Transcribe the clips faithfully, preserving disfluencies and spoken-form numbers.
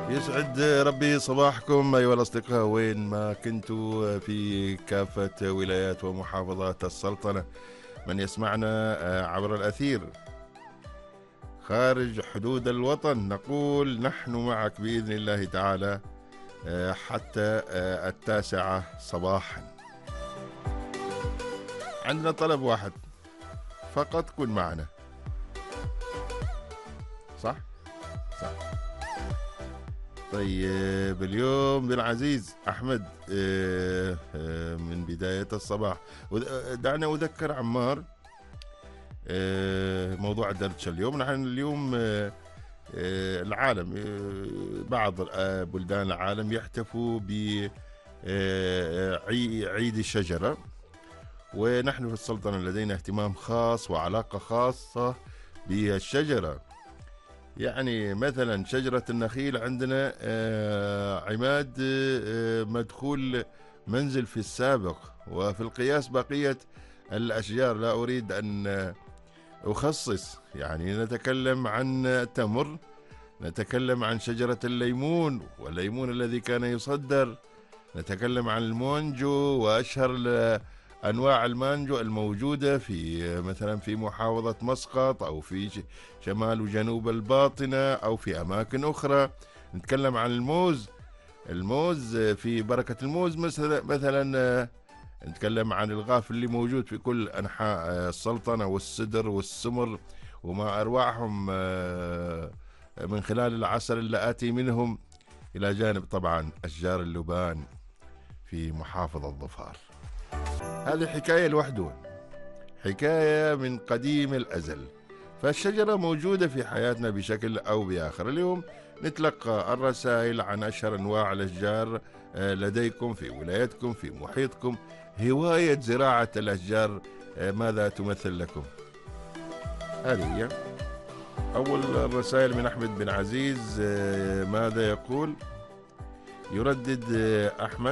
يسعد ربي صباحكم أيها الأصدقاء وين ما كنتوا في كافة ولايات ومحافظات السلطنة. من يسمعنا عبر الأثير خارج حدود الوطن، نقول نحن معك بإذن الله تعالى حتى التاسعة صباحا. عندنا طلب واحد فقط، كن معنا. صح؟ صح. طيب اليوم بالعزيز أحمد من بداية الصباح دعنا أذكر عمار موضوع الدردشة. اليوم نحن اليوم العالم، بعض بلدان العالم يحتفوا بعيد الشجرة، ونحن في السلطنة لدينا اهتمام خاص وعلاقة خاصة بالشجرة. يعني مثلا شجرة النخيل عندنا عماد مدخول منزل في السابق، وفي القياس بقية الأشجار لا أريد أن أخصص. يعني نتكلم عن التمر، نتكلم عن شجرة الليمون والليمون الذي كان يصدر، نتكلم عن المونجو وأشهر أنواع المانجو الموجودة في مثلا في محافظة مسقط أو في شمال وجنوب الباطنة أو في أماكن أخرى. نتكلم عن الموز، الموز في بركة الموز مثلا مثلا نتكلم عن الغاف اللي موجود في كل أنحاء السلطنة، والسدر والسمر وما أروعهم من خلال العسل اللي آتي منهم، إلى جانب طبعا أشجار اللبان في محافظة ظفار. هذه حكاية لوحده، حكاية من قديم الأزل. فالشجرة موجودة في حياتنا بشكل أو بآخر. اليوم نتلقى الرسائل عن أشهر أنواع الأشجار لديكم في ولايتكم في محيطكم. هواية زراعة الأشجار ماذا تمثل لكم؟ هذه هي أول الرسائل من أحمد بن عزيز. ماذا يقول؟ يردد أحمد: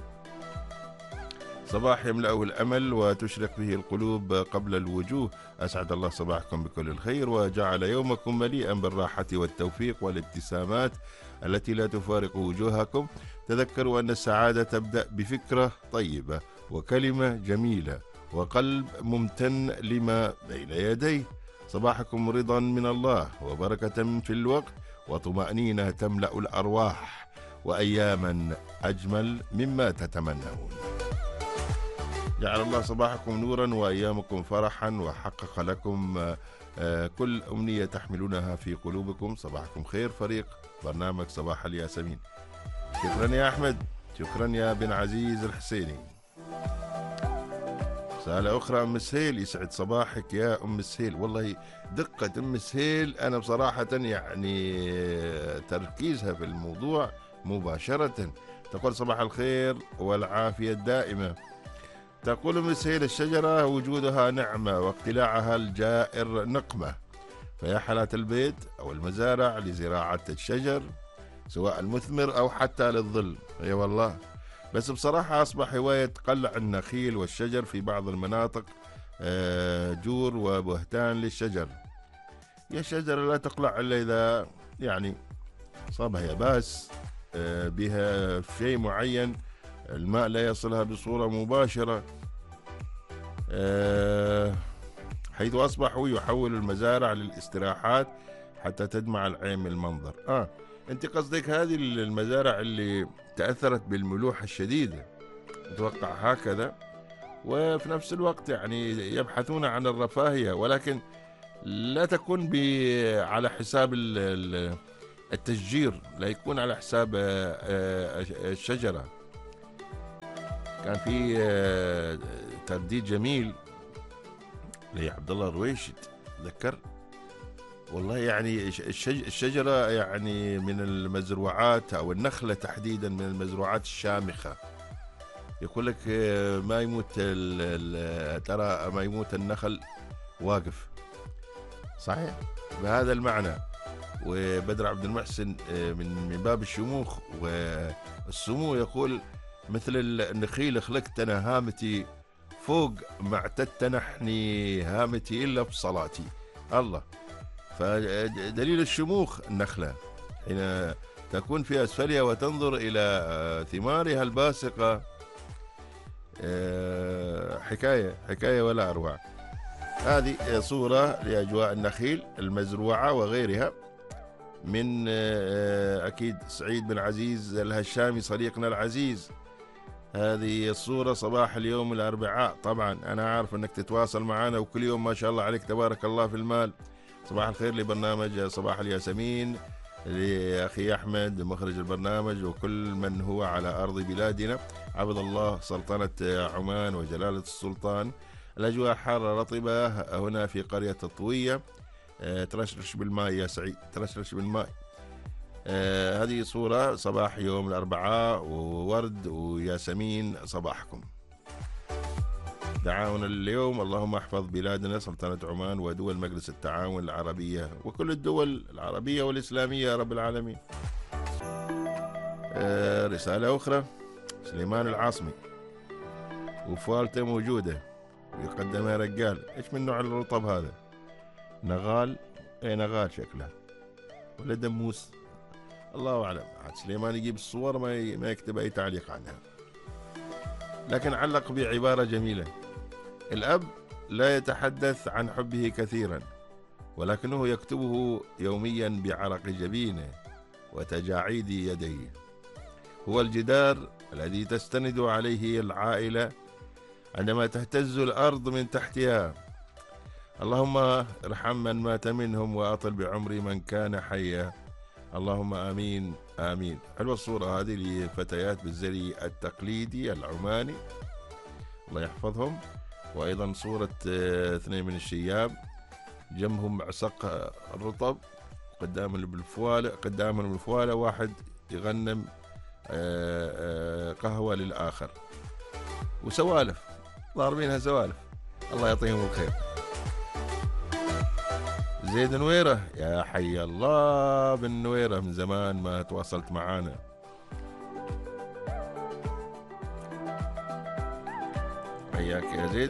صباح يملأه الأمل وتشرق به القلوب قبل الوجوه. أسعد الله صباحكم بكل الخير وجعل يومكم مليئا بالراحة والتوفيق والابتسامات التي لا تفارق وجوهكم. تذكروا أن السعادة تبدأ بفكرة طيبة وكلمة جميلة وقلب ممتن لما بين يديه. صباحكم رضا من الله وبركة في الوقت وطمأنينة تملأ الأرواح وأياما أجمل مما تتمنون. جعل الله صباحكم نورا وأيامكم فرحا وحقق لكم كل أمنية تحملونها في قلوبكم. صباحكم خير فريق برنامج صباح الياسمين. شكرا يا أحمد، شكرا يا بن عزيز الحسيني. رسالة أخرى أم سهيل: يسعد صباحك يا أم سهيل. والله دقة أم سهيل، أنا بصراحة يعني تركيزها في الموضوع مباشرة. تقول: صباح الخير والعافية الدائمة. تقول أم سهيل: الشجرة وجودها نعمة واقتلاعها الجائر نقمة، فيا حالات البيت أو المزارع لزراعة الشجر سواء المثمر أو حتى للظل. أي والله، بس بصراحة أصبح هواية قلع النخيل والشجر في بعض المناطق جور وبهتان للشجر. يا الشجرة لا تقلع إلا إذا يعني صابها يابس بها شيء معين، الماء لا يصلها بصورة مباشرة، حيث أصبحوا يحول المزارع للاستراحات حتى تدمع العين المنظر. آه أنت قصدك هذه المزارع اللي تأثرت بالملوحة الشديدة، أتوقع هكذا، وفي نفس الوقت يعني يبحثون عن الرفاهية، ولكن لا تكون على حساب التشجير، لا يكون على حساب الشجرة. كان في ترديد جميل لعبد الله الرويشد، تذكر والله. يعني الشجرة يعني من المزروعات أو النخلة تحديدا من المزروعات الشامخة. يقول لك ما يموت ترى ما يموت النخل واقف، صحيح بهذا المعنى. وبدر عبد المحسن من من باب الشموخ والسمو يقول: مثل النخيل خلقتنا هامتي فوق ما اعتدت نحني هامتي إلا في صلاتي. الله، فدليل الشموخ النخلة حين تكون في أسفلها وتنظر إلى ثمارها الباسقة. حكاية حكاية ولا أروع. هذه صورة لأجواء النخيل المزروعة وغيرها من أكيد سعيد بن عزيز الهشامي صديقنا العزيز. هذه الصورة صباح اليوم الأربعاء. طبعا أنا عارف أنك تتواصل معنا وكل يوم ما شاء الله عليك تبارك الله في المال. صباح الخير لبرنامج صباح الياسمين، لأخي أحمد مخرج البرنامج، وكل من هو على أرض بلادنا، عبد الله سلطنة عمان وجلالة السلطان. الأجواء حارة رطبة هنا في قرية الطوية. أه ترشرش بالماء يا سعيد، ترشرش بالماء. أه هذه صورة صباح يوم الأربعاء، وورد وياسمين صباحكم. تعاون اليوم، اللهم احفظ بلادنا سلطنة عمان ودول مجلس التعاون العربية وكل الدول العربية والإسلامية يا رب العالمين. أه رسالة أخرى، سليمان العاصمي، وفالته موجودة ويقدمها رجال. إيش من نوع الرطب هذا؟ نغال؟ أي نغال شكلها ولا دموس؟ الله أعلم. عاد سليمان يجيب الصور ما ما يكتب أي تعليق عنها، لكن علق بعبارة جميلة: الأب لا يتحدث عن حبه كثيرا، ولكنه يكتبه يوميا بعرق جبينه وتجاعيد يديه. هو الجدار الذي تستند عليه العائلة عندما تهتز الأرض من تحتها. اللهم ارحم من مات منهم وأطل بعمر من كان حيا، اللهم آمين آمين. حلوة الصورة هذه لفتيات بالزري التقليدي العماني، الله يحفظهم. وأيضا صورة اثنين من الشياب جنبهم عسق الرطب، قدام البلفوالة قدامهم البلفوالة واحد يغنم قهوة للآخر، وسوالف ضاربينها سوالف، الله يعطيهم الخير. زيد نويرة، يا حي الله بالنويرة، من زمان ما تواصلت معانا. حياك يا زيد.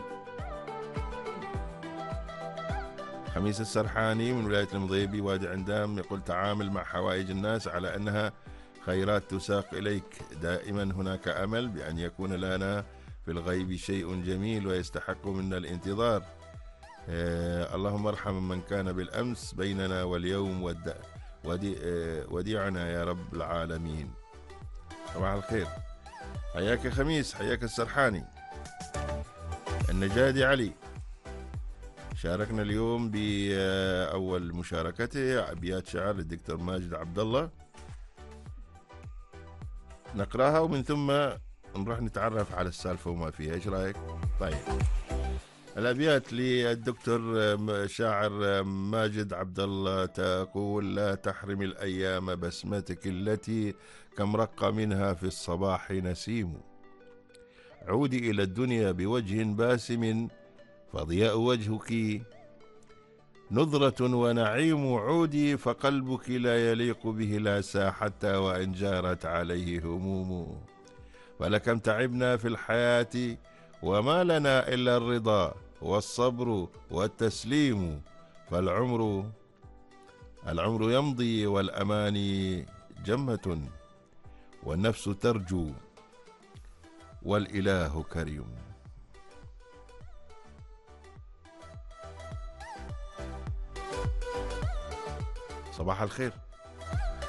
خميس السرحاني من ولاية المضيبي وادي عندام يقول: تعامل مع حوائج الناس على أنها خيرات تساق إليك، دائما هناك أمل بأن يكون لنا في الغيب شيء جميل ويستحق منا الانتظار. آه اللهم ارحم من كان بالأمس بيننا واليوم ودي ودي آه وديعنا يا رب العالمين. صباح الخير. حياك خميس، حياك السرحاني. النجادي علي شاركنا اليوم بأول مشاركته أبيات شعر للدكتور ماجد عبد الله، نقراها ومن ثم نروح نتعرف على السالفة وما فيها. ايش رايك؟ طيب، الأبيات للدكتور شاعر ماجد عبد الله تقول: لا تحرم الأيام بسمتك التي كم رق منها في الصباح نسيم، عودي إلى الدنيا بوجه باسم فضياء وجهك نظرة ونعيم، عودي فقلبك لا يليق به الأسى حتى وإن جارت عليه هموم، فلكم تعبنا في الحياة وما لنا إلا الرضا والصبر والتسليم، فالعمر العمر يمضي والأماني جمة والنفس ترجو والإله كريم. صباح الخير.